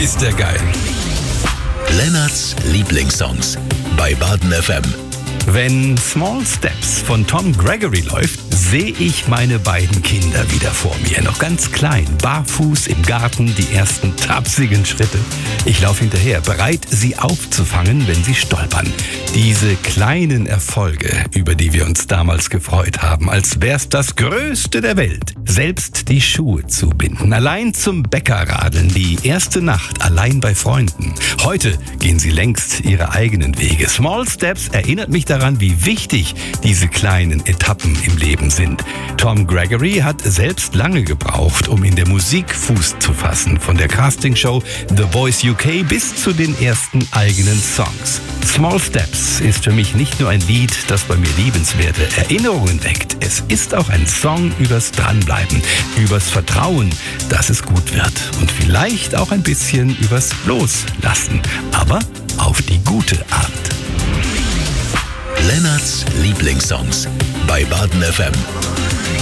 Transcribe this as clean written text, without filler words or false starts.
ist der geil. Lennarts Lieblingssongs bei Baden FM. Wenn Small Steps von Tom Gregory läuft, sehe ich meine beiden Kinder wieder vor mir. Noch ganz klein, barfuß im Garten, die ersten tapsigen Schritte. Ich laufe hinterher, bereit, sie aufzufangen, wenn sie stolpern. Diese kleinen Erfolge, über die wir uns damals gefreut haben, als wär's das Größte der Welt. Selbst die Schuhe zu binden, allein zum Bäcker radeln, die erste Nacht allein bei Freunden. Heute gehen sie längst ihre eigenen Wege. Small Steps erinnert mich daran, wie wichtig diese kleinen Etappen im Leben sind. Tom Gregory hat selbst lange gebraucht, um in der Musik Fuß zu fassen. Von der Castingshow The Voice UK bis zu den ersten eigenen Songs. Small Steps ist für mich nicht nur ein Lied, das bei mir liebenswerte Erinnerungen weckt. Es ist auch ein Song übers Dranbleiben, übers Vertrauen, dass es gut wird. Und vielleicht auch ein bisschen übers Loslassen. Aber auf die gute Art. Lennarts Lieblingssongs bei Baden FM.